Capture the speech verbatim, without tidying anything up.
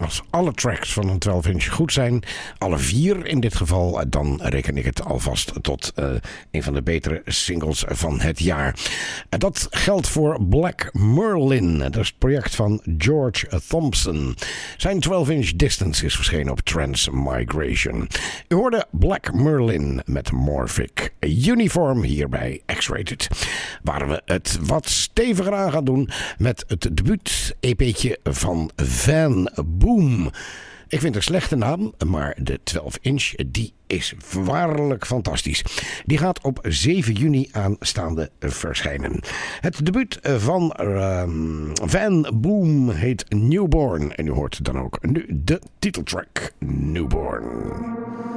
Als alle tracks van een twaalf inch goed zijn, alle vier in dit geval, dan reken ik het alvast tot uh, een van de betere singles van het jaar. En dat geldt voor Black Merlin. Dat is het project van George Thompson. Zijn twaalf inch Distance is verschenen op Transmigration. U hoorde Black Merlin met Morphic Uniform hier bij X-Rated. Waar we het wat steviger aan gaan doen met het debuut-E P'tje van Van Boom. Ik vind het een slechte naam, maar de twaalf inch die is waarlijk fantastisch. Die gaat op zeven juni aanstaande verschijnen. Het debuut van uh, Van Boom heet Newborn. En u hoort dan ook nu de titeltrack Newborn.